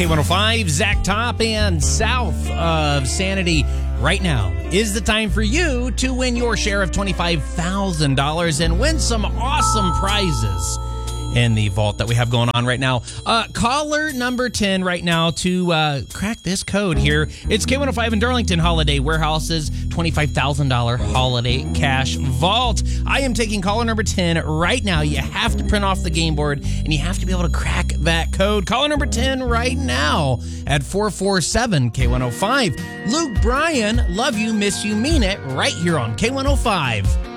K105, Zach Top, and south of Sanity. Right now is the time for you to win your share of $25,000 and win some awesome prizes in the vault that we have going on right now. Caller number 10 right now to crack this code here. It's K105 in Darlington Holiday Warehouse's $25,000 holiday cash vault. I am taking caller number 10 right now. You have to print off the game board and you have to be able to crack that code. Caller number 10 right now at 447-K105. Luke Bryan, love you, miss you, mean it, right here on K105.